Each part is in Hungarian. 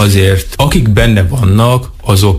azért akik benne vannak, azok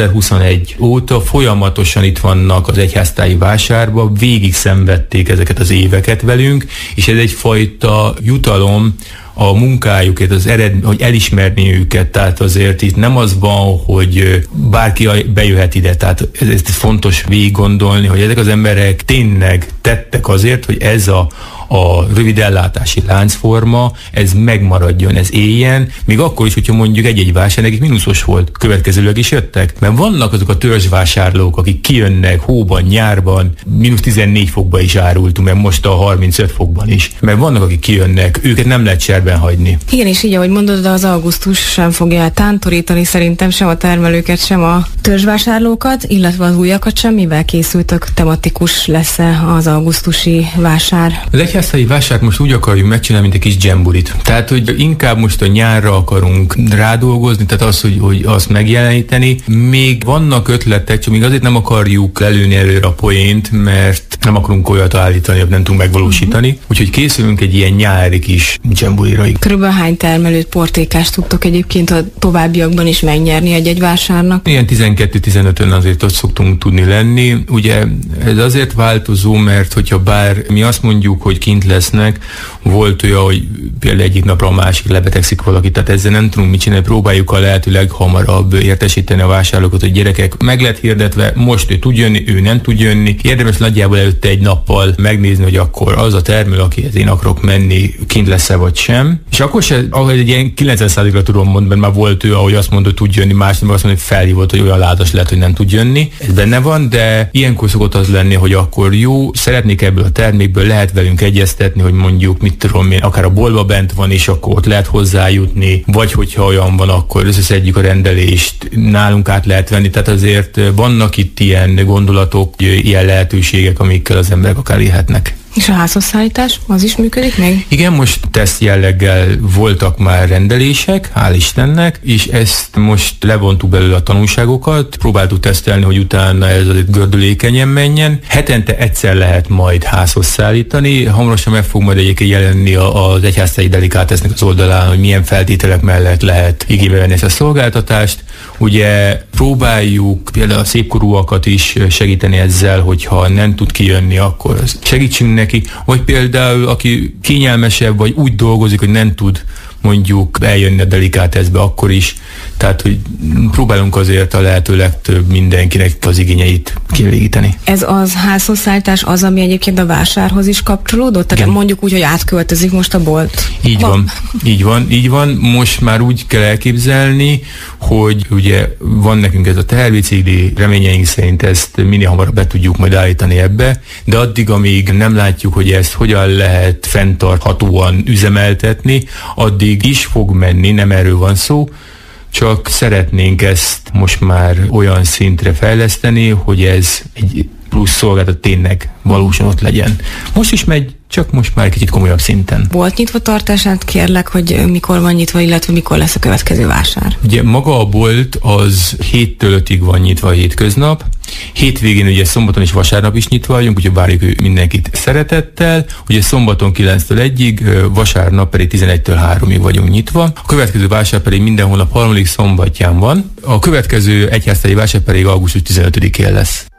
2021 óta folyamatosan itt vannak az egyháztáji vásárba, végig szenvedték ezeket az éveket velünk, és ez egyfajta jutalom a munkájukat, hogy elismerni őket, tehát azért itt nem az van, hogy bárki bejöhet ide, tehát ez fontos végig gondolni, hogy ezek az emberek tényleg tettek azért, hogy ez a rövid ellátási láncforma, ez megmaradjon, ez éljen, még akkor is, hogyha mondjuk egy-egy vásár nekik mínuszos volt, következőleg is jöttek. Mert vannak azok a törzsvásárlók, akik kijönnek hóban, nyárban, -14 fokba is árultunk, mert most a 35 fokban is. Mert vannak, akik kijönnek, őket nem lehet cserben hagyni. Igen, és így, ahogy mondod, az augusztus sem fogja tántorítani szerintem sem a termelőket, sem a törzsvásárlókat, illetve az újakat sem. Mivel készültök? Tematikus lesz-e az augusztusi vásár? Az egyháztáji vásárt most úgy akarjuk megcsinálni, mint egy kis dzsembulit. Tehát, hogy inkább most a nyárra akarunk rádolgozni, tehát az, hogy azt megjeleníteni. Még vannak ötletek, csak még azért nem akarjuk lelőni előre a poént, mert nem akarunk olyat állítani, hogy nem tudunk megvalósítani. Úgyhogy készülünk egy ilyen nyári kis dzsembulira. Körülbelül hány termelőt, portékást tudtok egyébként a továbbiakban is megnyerni egy vásárnak? Ilyen 12-15-ön azért ott szoktunk tudni lenni. Ugye ez azért változó, mert hogyha bár mi azt mondjuk, hogy kint lesznek, volt olyan, hogy például egyik napra a másik lebetegszik valaki, tehát ezzel nem tudunk mit csinálni, próbáljuk a lehető leghamarabb értesíteni a vásárlókat, hogy gyerekek, meg lett hirdetve, most ő tud jönni, ő nem tud jönni. Érdemes nagyjából előtte egy nappal megnézni, hogy akkor az a termelő, akihez én akarok menni, kint lesz-e vagy sem. És akkor se, ahogy egy ilyen 90%-ra tudom mondani, mert már volt ő, ahogy azt mondta, tud jönni, másnap azt mondta, hogy felhívott, hogy olyan ládas lehet, hogy nem tud jönni. Ez benne van, de ilyenkor szokott az lenni, hogy akkor jó, szeretnék ebből a termékből, lehet velünk egyeztetni, hogy mondjuk, mit tudom én, akár a boltba bent van, és akkor ott lehet hozzájutni, vagy hogyha olyan van, akkor összeszedjük a rendelést, nálunk át lehet venni, tehát azért vannak itt ilyen gondolatok, ilyen lehetőségek, amikkel az emberek akár élhetnek. És a házhozszállítás, az is működik még? Igen, most teszt jelleggel voltak már rendelések, hál' Istennek, és ezt most levontuk belőle a tanulságokat, próbáltuk tesztelni, hogy utána ez azért gördülékenyen menjen. Hetente egyszer lehet majd házhoz szállítani, hamarosan meg fog majd egyébként jelenni az egyháztáji delikátesznek az oldalán, hogy milyen feltételek mellett lehet igénybe venni ezt a szolgáltatást. Ugye próbáljuk például a szépkorúakat is segíteni ezzel, hogyha nem tud kijönni, akkor segítsünk neki, vagy például aki kényelmesebb, vagy úgy dolgozik, hogy nem tud mondjuk eljönni a delikáteszbe akkor is. Tehát, hogy próbálunk azért a lehető legtöbb mindenkinek az igényeit kielégíteni. Ez az házhozszállítás az, ami egyébként a vásárhoz is kapcsolódott? Tehát igen. Mondjuk úgy, hogy átköltözik most a bolt. Így van. Most már úgy kell elképzelni, hogy ugye van nekünk ez a teherbicikli, reményeink szerint ezt minél hamarabb be tudjuk majd állítani ebbe, de addig, amíg nem látjuk, hogy ezt hogyan lehet fenntarthatóan üzemeltetni, addig is fog menni, nem erről van szó, csak szeretnénk ezt most már olyan szintre fejleszteni, hogy ez egy plusz szolgáltat tényleg valósan ott legyen. Most is megy, csak most már egy kicsit komolyabb szinten. Bolt nyitva tartását kérlek, hogy mikor van nyitva, illetve mikor lesz a következő vásár? Ugye maga a bolt az 7-től 5-ig van nyitva a hétköznap. Hétvégén ugye szombaton és vasárnap is nyitva vagyunk, úgyhogy várjuk mindenkit szeretettel. Ugye szombaton 9-től 1-ig, vasárnap pedig 11-től 3-ig vagyunk nyitva. A következő vásár pedig minden hónap harmadik szombatján van. A következő egyháztáji vásár pedig augusztus 15-én lesz.